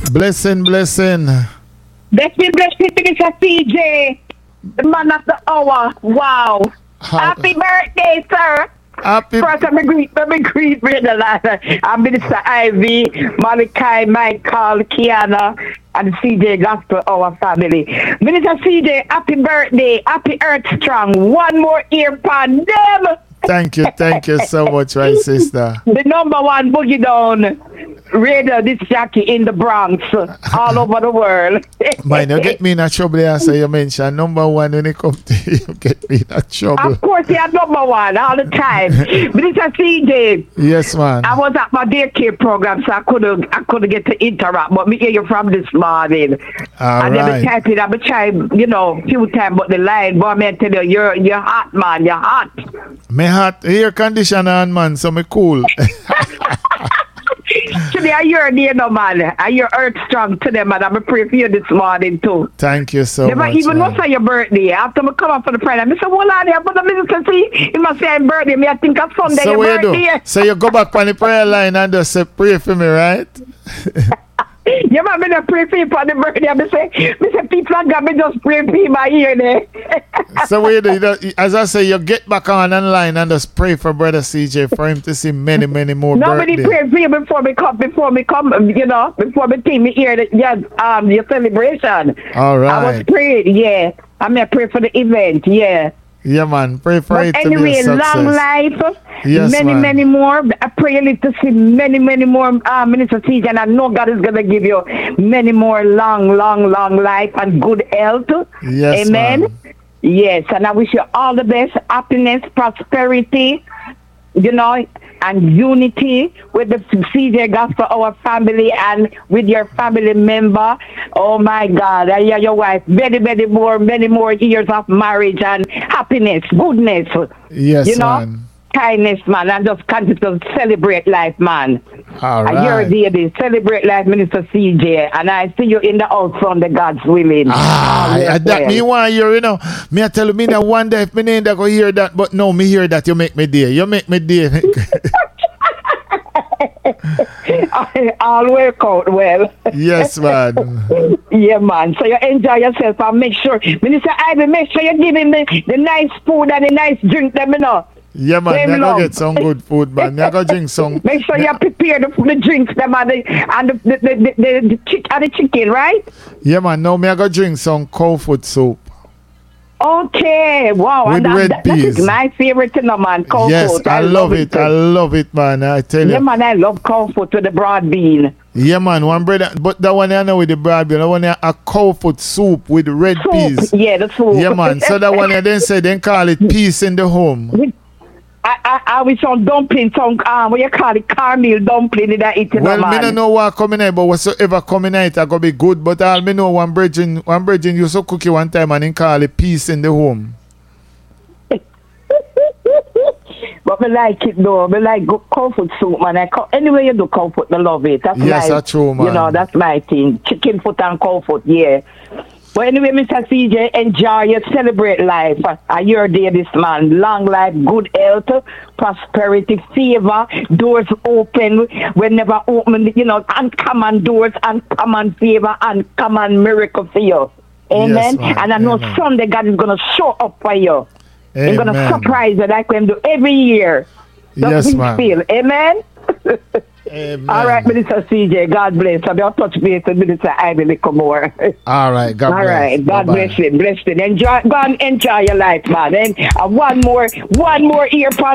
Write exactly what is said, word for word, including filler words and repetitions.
Blessing, blessing. Blessing, blessing, Minister C J. The man of the hour. Wow. How- Happy birthday, sir. Happy. First, let me greet, let me greet, Brother Lana. I'm Minister Ivy, Malachi, Michael, Kiana, and C J Gospel, our family. Minister C J, happy birthday, happy Earth Strong. One more ear pan them. Thank you, thank you so much, my sister. The number one boogie down radio this Jackie in the Bronx, all over the world. Man, you get me in a trouble here, so you mention number one when it comes to you get me in a trouble. Of course, you're number one all the time. Minister C J. Yes, man. I was at my daycare program, so I couldn't, I couldn't get to interact. But me hear you from this morning. All and right. then I type it. I've been trying, you know, a few times, but the line. But I tell you, you're, you're hot, man. You're hot. Me hot, air conditioner on, man, so me cool. Today, I hear you, no man. I hear Earth Strong today, man. I'm pray for you this morning too. Thank you so Never much. even man. know for your birthday. After me come up for the prayer, I say, hold on here, but the minister see, he must say I'm birthday. Me, I think of Sunday, So your what you birthday. do? So you go back on the prayer line and just say pray for me, right? You man, me not pray for you for the birthday. Me say, me say, people like God, me just pray for you my ear there. So what you do? You do- As I say, you get back on online and just pray for Brother C J for him to see many, many more Nobody birthdays. pray for you before me come, before me come, you know, before me think me hear that, yeah, um, your celebration. All I was right. praying, yeah. I mean, I pray for the event, yeah. Yeah, man. Pray for But it to be anyway, a success. long life, Yes, many, man. many more. I pray you live to see many, many more uh, Minister C J, and I know God is going to give you many more long, long, long life and good health. Yes, Amen. ma'am. Yes, and I wish you all the best, happiness, prosperity, you know, and unity with the C J Gospel, our family, and with your family member. Oh my God, and your wife, many, many more, many more years of marriage and happiness, goodness, Yes, you know, man. kindness, man, and just continue to celebrate life, man. All And you're right. the day, celebrate life, Minister C J, and I see you in the house from the God's willing. Ah, All yeah, is that well. me want hear, you know. Me I tell you, me that one day if me ain't go hear that, but no, me hear that you make me day. You make me day. All work out well. Yes, man. Yeah, man. So you enjoy yourself and make sure, Minister Ivy, make sure you give him the, the nice food and the nice drink, them, you know. Yeah, man. Same Me go love. get some good food, man. Me go drink some. Make sure you prepare the, the drinks, them, and the, and the, the, the, the, the, the, chick, and the chicken, right? Yeah, man. Now me go drink some cow foot soup. Okay, wow. With and that, red that, that is peas. my favorite, you know, man. Cow Yes, food. I, love it. I love it, man. I tell Yeah, you. man, I love cow food with the broad bean. Yeah, man. One brother, but that one I know with the broad bean. That one a cow foot soup with red Soup. peas. Yeah, the soup. Yeah, man. So that one I then say then call it peace in the home. With- I, I, I with some dumpling, some, um, what you call it, caramel dumpling in that eating, Well, man. me don't know what coming out, but whatsoever coming out, I go be good. But all me know one bridging, one bridging used to cook it one time and then call it peace in the home. But me like it though. Me like go- comfort soup, man. I co- anyway you do comfort, me love it. That's Yes, my, that's true, man. You know, that's my thing. Chicken foot and comfort, yeah. But anyway, Mister C J, enjoy it, celebrate life. A your day, this man. Long life, good health, prosperity, favor, doors open, whenever open, you know, uncommon doors, uncommon favor, uncommon miracle for you. Amen. Yes, man. And I know Amen. someday God is going to show up for you. He's going to Amen. surprise you like we do every year. That's Yes, big ma'am. feel. Amen. Amen. All right, Minister C J. God bless. I'll be on touch base with Minister Ivy little more. All right. God All bless. right. God Bye-bye. bless you. Bless you. Enjoy. Go and enjoy your life, man. And uh, one more, one more earpod.